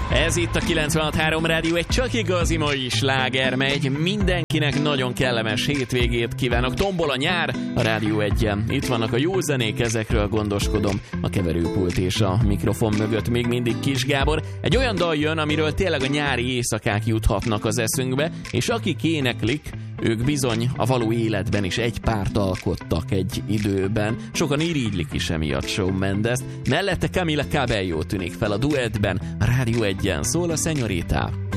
Ez itt a 96.3 Rádió, egy csak igazi mai sláger megy. Mindenkinek nagyon kellemes hétvégét kívánok. Tombol a nyár a Rádió 1-en. Itt vannak a jó zenék, ezekről gondoskodom. A keverőpult és a mikrofon mögött még mindig Kis Gábor. Egy olyan dal jön, amiről tényleg a nyári éjszakák juthatnak az eszünkbe, és akik éneklik, ők bizony a való életben is egy párt alkottak egy időben. Sokan irigylik is emiatt Shawn Mendes-t. Mellette Camila Cabello tűnik fel a duettben. A Rádió 1-en szól a Señorita.